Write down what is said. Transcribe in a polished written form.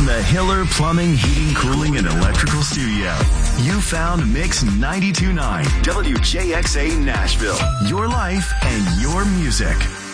From the Hiller Plumbing, Heating, Cooling, and Electrical Studio, you found Mix 92.9 WJXA Nashville. Your life and your music.